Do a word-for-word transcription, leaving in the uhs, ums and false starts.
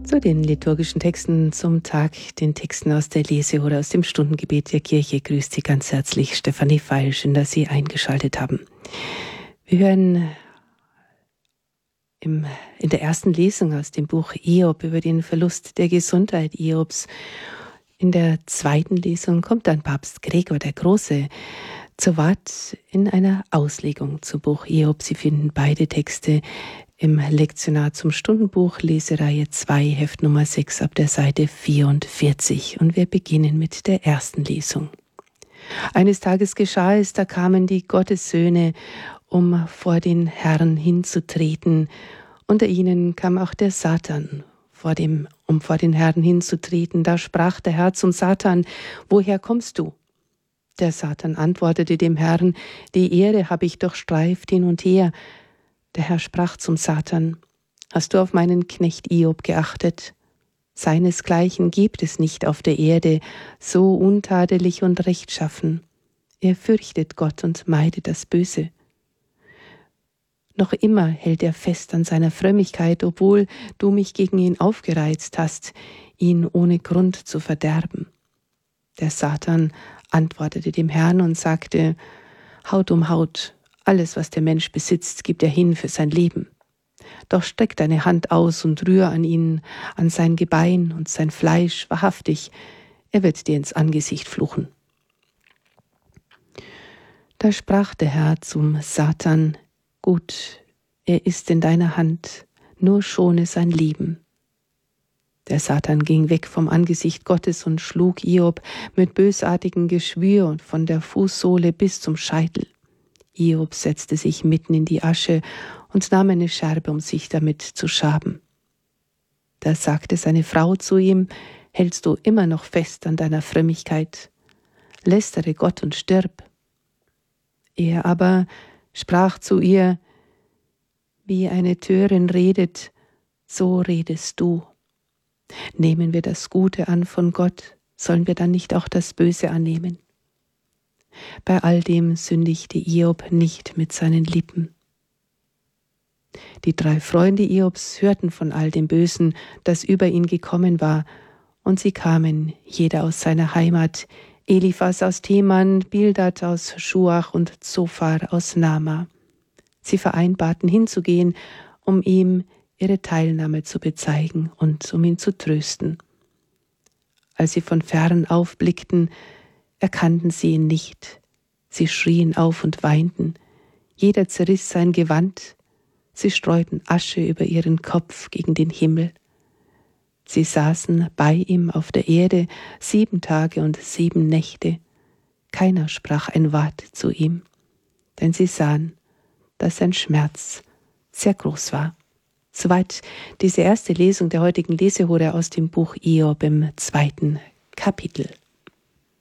Zu den liturgischen Texten zum Tag, den Texten aus der Lese oder aus dem Stundengebet der Kirche grüßt Sie ganz herzlich Stefanie Feil. Schön, dass Sie eingeschaltet haben. Wir hören im, in der ersten Lesung aus dem Buch Hiob über den Verlust der Gesundheit Hiobs. In der zweiten Lesung kommt dann Papst Gregor der Große zu Wort in einer Auslegung zum Buch Hiob. Sie finden beide Texte im Lektionar zum Stundenbuch, Lesereihe zwei, Heft Nummer sechs, ab der Seite vierundvierzig. Und wir beginnen mit der ersten Lesung. Eines Tages geschah es, da kamen die Gottessöhne, um vor den Herrn hinzutreten. Unter ihnen kam auch der Satan, vor dem, um vor den Herrn hinzutreten. Da sprach der Herr zum Satan: Woher kommst du? Der Satan antwortete dem Herrn: Die Erde habe ich durchstreift hin und her. Der Herr sprach zum Satan: Hast du auf meinen Knecht Hiob geachtet? Seinesgleichen gibt es nicht auf der Erde, so untadelig und rechtschaffen. Er fürchtet Gott und meidet das Böse. Noch immer hält er fest an seiner Frömmigkeit, obwohl du mich gegen ihn aufgereizt hast, ihn ohne Grund zu verderben. Der Satan antwortete dem Herrn und sagte: Haut um Haut, alles, was der Mensch besitzt, gibt er hin für sein Leben. Doch streck deine Hand aus und rühr an ihn, an sein Gebein und sein Fleisch, wahrhaftig, er wird dir ins Angesicht fluchen. Da sprach der Herr zum Satan: Gut, er ist in deiner Hand, nur schone sein Leben. Der Satan ging weg vom Angesicht Gottes und schlug Hiob mit bösartigem Geschwür und von der Fußsohle bis zum Scheitel. Hiob setzte sich mitten in die Asche und nahm eine Scherbe, um sich damit zu schaben. Da sagte seine Frau zu ihm: Hältst du immer noch fest an deiner Frömmigkeit? Lästere Gott und stirb. Er aber sprach zu ihr: Wie eine Törin redet, so redest du. Nehmen wir das Gute an von Gott, sollen wir dann nicht auch das Böse annehmen? Bei all dem sündigte Hiob nicht mit seinen Lippen. Die drei Freunde Hiobs hörten von all dem Bösen, das über ihn gekommen war, und sie kamen, jeder aus seiner Heimat, Eliphas aus Teman, Bildad aus Schuach und Zophar aus Nama. Sie vereinbarten hinzugehen, um ihm ihre Teilnahme zu bezeigen und um ihn zu trösten. Als sie von fern aufblickten, erkannten sie ihn nicht. Sie schrien auf und weinten. Jeder zerriss sein Gewand. Sie streuten Asche über ihren Kopf gegen den Himmel. Sie saßen bei ihm auf der Erde sieben Tage und sieben Nächte. Keiner sprach ein Wort zu ihm, denn sie sahen, dass sein Schmerz sehr groß war. Soweit diese erste Lesung der heutigen Lesehore aus dem Buch Hiob im zweiten Kapitel.